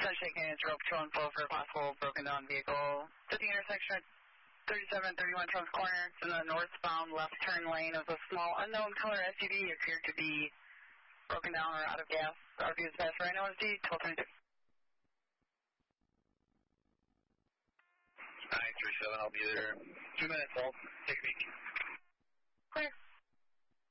shaking its rope to and fro for a possible broken down vehicle. At the intersection at 3731 Trump Corner, it's in the northbound left turn lane of a small unknown color SUV appeared to be broken down or out of gas. RV is passed right now. OSD 1226. 937, I'll be there. 2 minutes, I'll take me. Clear.